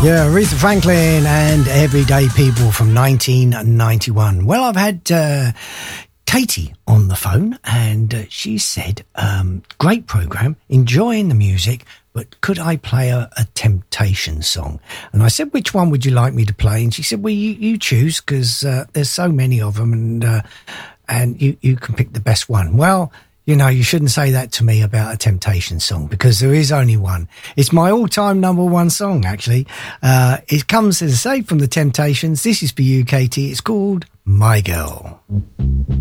Yeah, Aretha Franklin and Everyday People from 1991. Well, I've had Katie on the phone and she said, great program, enjoying the music, but could I play a Temptation song? And I said, which one would you like me to play? And she said, well, you choose, because there's so many of them, and you can pick the best one. Well, you know, you shouldn't say that to me about a Temptation song, because there is only one. It's my all-time number one song, actually. It comes, as I say, from the Temptations. This is for you, Katie. It's called My Girl.